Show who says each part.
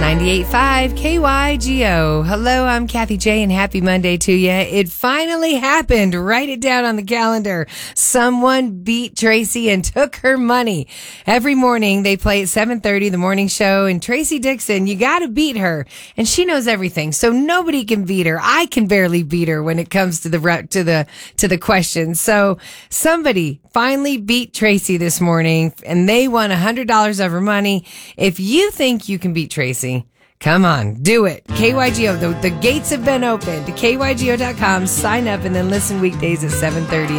Speaker 1: 98.5 KYGO. Hello, I'm Kathy J, and happy Monday to you. It finally happened. Write it down on the calendar. Someone beat Tracy and took her money. Every morning they play at 7:30, the morning show, and Tracy Dixon, you got to beat her, and she knows everything, so nobody can beat her. I can barely beat her when it comes to the questions. So somebody finally beat Tracy this morning, and they won $100 of her money. If you think you can beat Tracy, come on, do it. KYGO, the gates have been opened. KYGO.com, sign up, and then listen weekdays at 7:30.